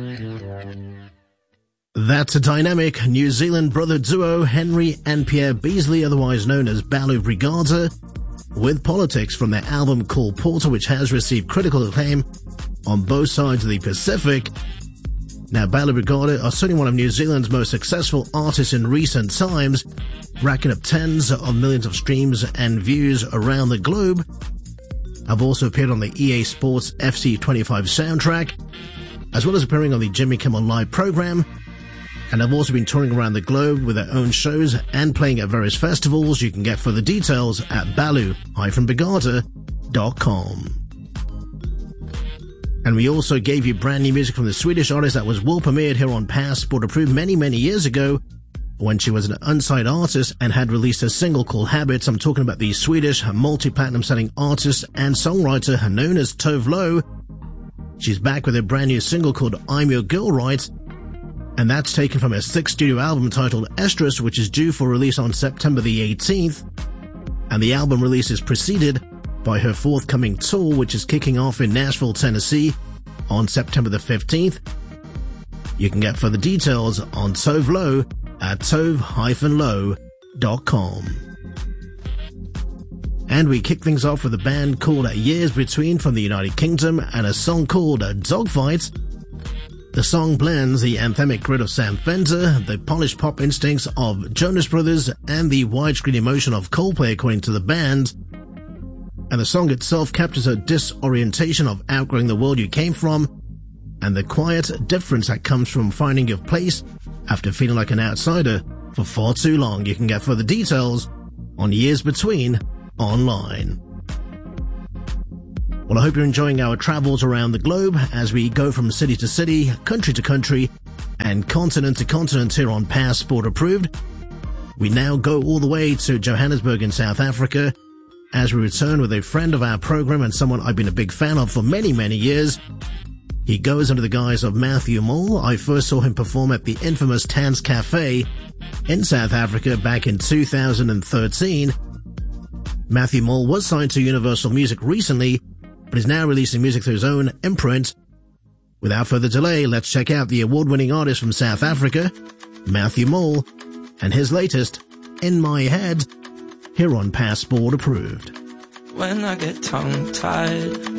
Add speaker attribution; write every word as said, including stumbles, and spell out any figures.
Speaker 1: That's a dynamic New Zealand brother duo, Henry and Pierre Beasley, otherwise known as Balu Brigada, with Politics from their album called Porter, which has received critical acclaim on both sides of the Pacific. Now, Balu Brigada are certainly one of New Zealand's most successful artists in recent times, racking up tens of millions of streams and views around the globe. Have also appeared on the E A Sports F C twenty-five soundtrack, as well as appearing on the Jimmy Kimmel Live program, and have also been touring around the globe with their own shows and playing at various festivals. You can get further details at balu dash brigada dot com. And we also gave you brand new music from the Swedish artist that was world premiered here on Passport Approved many, many years ago when she was an unsigned artist and had released a single called Habits. I'm talking about the Swedish multi-platinum selling artist and songwriter known as Tove Lo. She's back with a brand new single called I'm Your Girl Right, and that's taken from her sixth studio album titled Estrus, which is due for release on September the eighteenth. And the album release is preceded by her forthcoming tour, which is kicking off in Nashville, Tennessee on September the fifteenth. You can get further details on Tove Lo at tove dash lo dot com. And we kick things off with a band called Years Between from the United Kingdom and a song called Dogfight. The song blends the anthemic grit of Sam Fender, the polished pop instincts of Jonas Brothers, and the widescreen emotion of Coldplay, according to the band. And the song itself captures a disorientation of outgrowing the world you came from, and the quiet difference that comes from finding your place after feeling like an outsider for far too long. You can get further details on Years Between online. Well, I hope you're enjoying our travels around the globe as we go from city to city, country to country, and continent to continent here on Passport Approved. We now go all the way to Johannesburg in South Africa as we return with a friend of our program and someone I've been a big fan of for many, many years. He goes under the guise of Matthew Mole. I first saw him perform at the infamous Tans Cafe in South Africa back in two thousand thirteen. Matthew Mole was signed to Universal Music recently, but is now releasing music through his own imprint. Without further delay, let's check out the award-winning artist from South Africa, Matthew Mole, and his latest, In My Head, here on Passport Approved.
Speaker 2: When I get tongue-tied